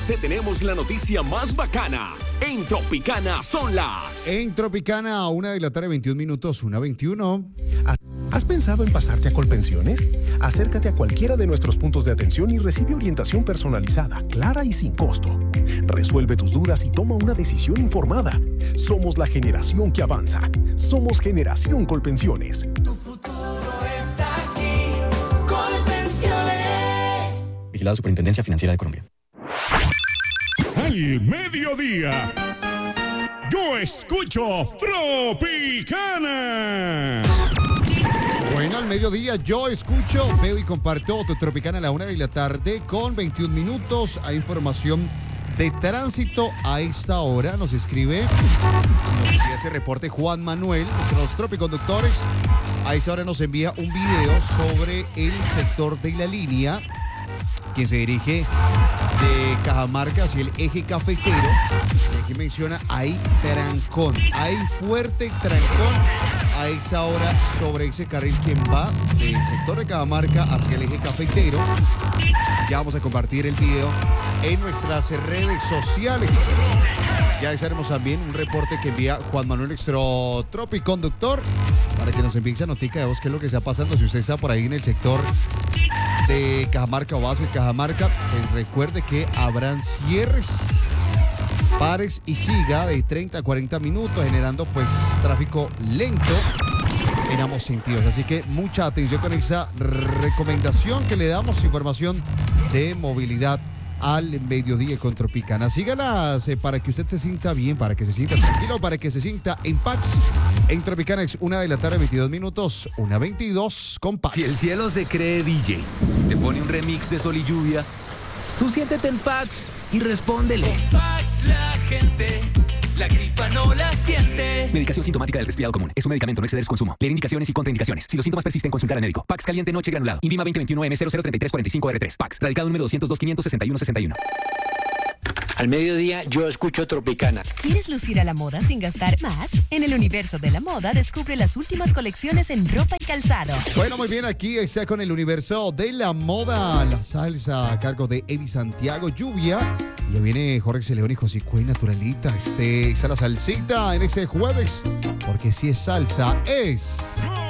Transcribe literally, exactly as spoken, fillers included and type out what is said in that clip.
te tenemos la noticia más bacana. En Tropicana son las... En Tropicana, una de la tarde, veintiún minutos, una veintiuno. ¿Has pensado en pasarte a Colpensiones? Acércate a cualquiera de nuestros puntos de atención y recibe orientación personalizada, clara y sin costo. Resuelve tus dudas y toma una decisión informada. Somos la generación que avanza. Somos Generación Colpensiones. Tu futuro está aquí. Colpensiones. Vigilado Superintendencia Financiera de Colombia. Al mediodía, yo escucho Tropicana. Bueno, al mediodía yo escucho, veo y comparto tu Tropicana a la una de la tarde con veintiún minutos. Hay información de tránsito a esta hora. Nos escribe, nos envía ese reporte Juan Manuel, nuestros tropiconductores. A esta hora nos envía un video sobre el sector de la línea, quien se dirige de Cajamarca hacia el eje cafetero. Y aquí menciona, hay trancón, hay fuerte trancón a esa hora sobre ese carril quien va del sector de Cajamarca hacia el eje cafetero. Ya vamos a compartir el video en nuestras redes sociales. Ya haremos también un reporte que envía Juan Manuel, nuestro tropiconductor, para que nos envíe esa notica de voz, qué es lo que está pasando. Si usted está por ahí en el sector de Cajamarca o Vaso de Cajamarca, pues recuerde que habrán cierres, pares y siga de treinta a cuarenta minutos, generando pues tráfico lento en ambos sentidos. Así que mucha atención con esa recomendación que le damos, información de movilidad al mediodía con Tropicana. Sígalas eh, para que usted se sienta bien, para que se sienta tranquilo, para que se sienta en Pax. En Tropicana es una de la tarde, veintidós minutos, una veintidós con Pax. Si el cielo se cree D J, te pone un remix de Sol y Lluvia, tú siéntete en Pax y respóndele. Con Pax la gente, la gripa no la siente. Medicación sintomática del resfriado común. Es un medicamento, no exceder su consumo. Leer indicaciones y contraindicaciones. Si los síntomas persisten, consultar al médico. Pax caliente noche granulado. Invima veinte veintiuno M cero cero treinta y tres cuarenta y cinco R tres. Pax. Radicado número doscientos dos quinientos sesenta y uno sesenta y uno. Al mediodía yo escucho Tropicana. ¿Quieres lucir a la moda sin gastar más? En el universo de la moda descubre las últimas colecciones en ropa y calzado. Bueno, muy bien, aquí está con el universo de la moda, la salsa a cargo de Eddie Santiago, Lluvia. Ya viene Jorge Celeón y José Cuey, Naturalita. Este, está la salsita en ese jueves, porque si es salsa, es...